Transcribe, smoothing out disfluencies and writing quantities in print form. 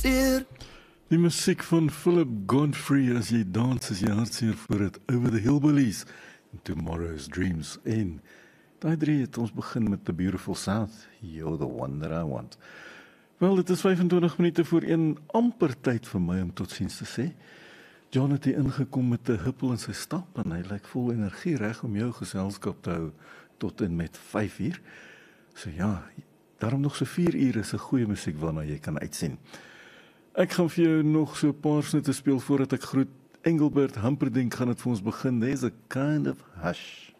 hartseer. Die musiek van Philip Godfrey, as jy dans, as jy hartseer voor het Over the Hillbillies, Tomorrow's Dreams, en die drie het ons begin met The Beautiful South, You're the One That I Want. Wel, dit is 25 minute voor 1, amper tyd vir my om totsiens te sê. John het hier ingekom met 'n huppel in sy stap, en hy lyk vol energie reg om jou geselskap te hou tot en met 5 uur. So ja, daarom nog so 4 uur is 'n goeie musiek waarna jy kan uitsien. Ek gaan vir jou nog so 'n paar snitte speel voordat ek groet. Engelbert Humperdinck gaan dit vir ons begin. There's a kind of hush